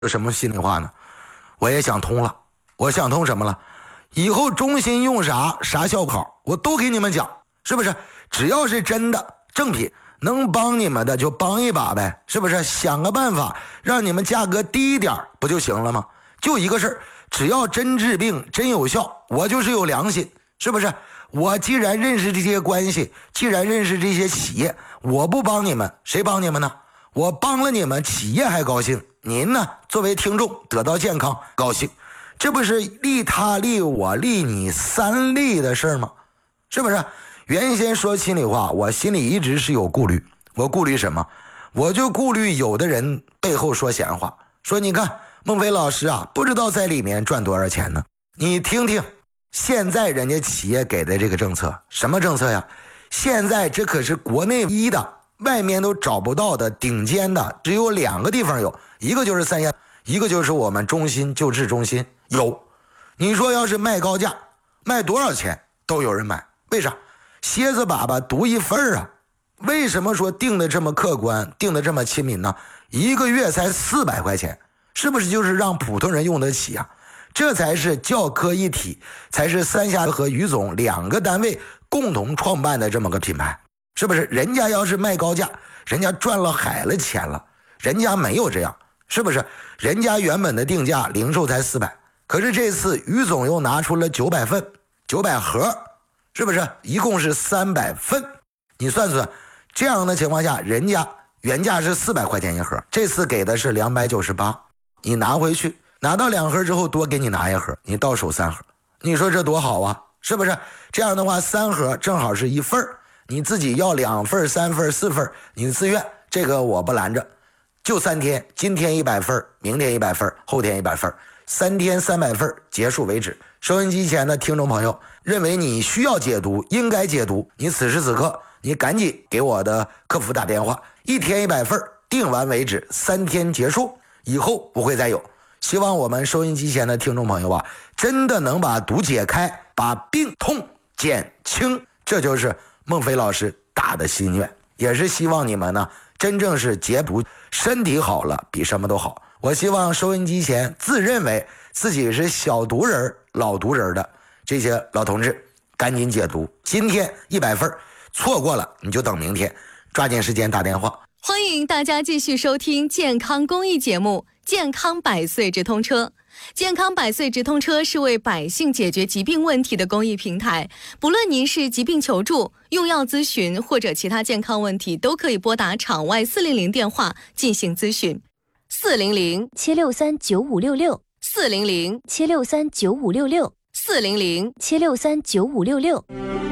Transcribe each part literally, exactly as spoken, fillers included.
有什么心里话呢？我也想通了，我想通什么了？以后中心用啥啥效果好，我都给你们讲，是不是？只要是真的正品，能帮你们的就帮一把呗，是不是？想个办法让你们价格低一点不就行了吗？就一个事儿，只要真治病真有效，我就是有良心，是不是？我既然认识这些关系，既然认识这些企业，我不帮你们谁帮你们呢？我帮了你们，企业还高兴，您呢作为听众得到健康高兴，这不是利他利我利你三利的事吗？是不是？原先说心里话，我心里一直是有顾虑。我顾虑什么？我就顾虑有的人背后说闲话，说你看孟非老师啊，不知道在里面赚多少钱呢。你听听现在人家企业给的这个政策，什么政策呀？现在这可是国内一的，外面都找不到的顶尖的，只有两个地方有，一个就是三亚，一个就是我们中心救治中心有。你说要是卖高价，卖多少钱都有人买，为啥？蝎子粑粑独一份啊！为什么说定的这么客观，定的这么亲民呢？一个月才四百块钱，是不是就是让普通人用得起啊？这才是教科一体，才是三峡和于总两个单位共同创办的这么个品牌，是不是？人家要是卖高价，人家赚了海了钱了，人家没有这样，是不是？人家原本的定价零售才四百，可是这次于总又拿出了九百份九百盒，是不是？一共是三百份，你算算，这样的情况下，人家原价是四百块钱一盒，这次给的是两百九十八，你拿回去，拿到两盒之后多给你拿一盒，你到手三盒，你说这多好啊，是不是？这样的话三盒正好是一份，你自己要两份三份四份你自愿，这个我不拦着，就三天，今天一百份，明天一百份，后天一百份，三天三百份结束为止。收音机前的听众朋友，认为你需要解读，应该解读，你此时此刻你赶紧给我的客服打电话，一天一百份，定完为止，三天结束，以后不会再有。希望我们收音机前的听众朋友啊，真的能把毒解开，把病痛减轻，这就是孟非老师大的心愿，也是希望你们呢真正是解毒，身体好了比什么都好。我希望收音机前自认为自己是小毒人老毒人的这些老同志，赶紧解毒，今天一百份，错过了你就等明天，抓紧时间打电话。 欢迎大家继续收听健康公益节目健康百岁直通车。健康百岁直通车是为百姓解决疾病问题的公益平台，不论您是疾病求助、用药咨询或者其他健康问题，都可以拨打场外四零零电话进行咨询。四零零七六三九五六六， 四零零七六三九五六六， 四零零七六三九五六六。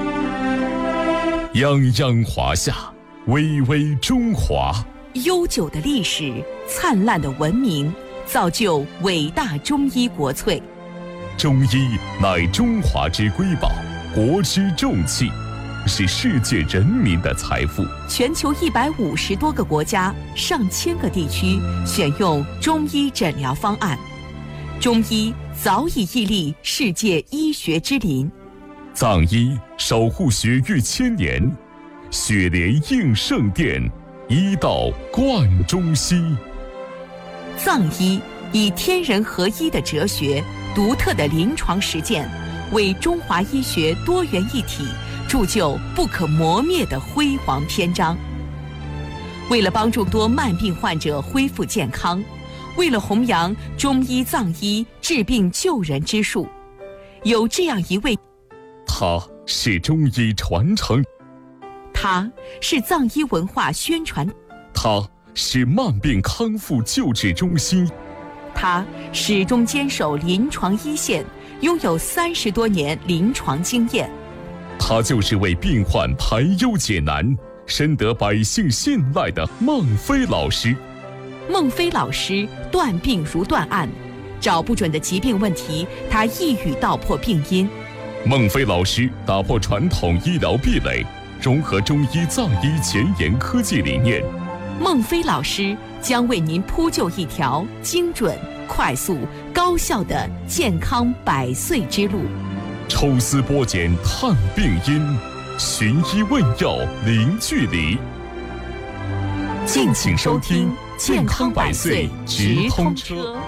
泱泱华夏，巍巍中华。 悠久的历史，灿烂的文明，造就伟大中医国粹。 中医乃中华之瑰宝，国之重器，是世界人民的财富。 全球一百五十多个国家、上千个地区选用中医诊疗方案，中医早已屹立世界医学之林。 藏医守护血域千年，血莲应圣殿，医道贯中西。 藏医以天人合一的哲学、独特的临床实践，为中华医学多元一体铸就不可磨灭的辉煌篇章。为了帮助多慢病患者恢复健康，为了弘扬中医藏医治病救人之术，有这样一位， 他是中医传承， 他是藏医文化宣传， 他是慢病康复救治中心， 他始终坚守临床一线，拥有三十多年临床经验。 他就是为病患排忧解难，深得百姓信赖的孟非老师。 孟非老师断病如断案，找不准的疾病问题，他一语道破病因。 孟非老师打破传统医疗壁垒，融合中医藏医前沿科技理念。 孟非老师将为您铺就一条精准、快速、高效的健康百岁之路。 抽丝剥茧探病因，寻医问药零距离。 敬请收听健康百岁直通车。